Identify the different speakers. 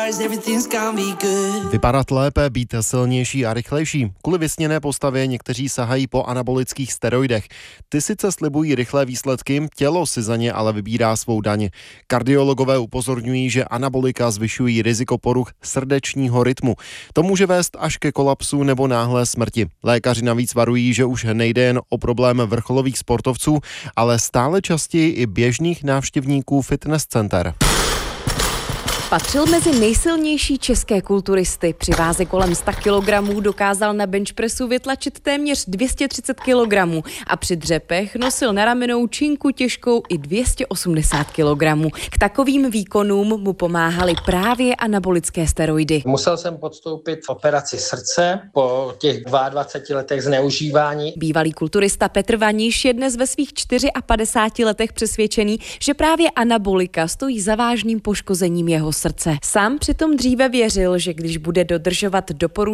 Speaker 1: Vypadat lépe, být silnější a rychlejší. Kvůli vysněné postavě někteří sahají po anabolických steroidech. Ty sice slibují rychlé výsledky, tělo si za ně ale vybírá svou daň. Kardiologové upozorňují, že anabolika zvyšují riziko poruch srdečního rytmu. To může vést až ke kolapsu nebo náhlé smrti. Lékaři navíc varují, že už nejde jen o problém vrcholových sportovců, ale stále častěji i běžných návštěvníků fitness center.
Speaker 2: Patřil mezi nejsilnější české kulturisty. Při váze kolem 100 kg dokázal na benchpressu vytlačit téměř 230 kg a při dřepech nosil na ramenou činku těžkou i 280 kg. K takovým výkonům mu pomáhaly právě anabolické steroidy.
Speaker 3: Musel jsem podstoupit operaci srdce po těch 22 letech zneužívání.
Speaker 2: Bývalý kulturista Petr Vaniš je dnes ve svých 54 letech přesvědčený, že právě anabolika stojí za vážným poškozením jeho srdce. Sám přitom dříve věřil, že když bude dodržovat doporučení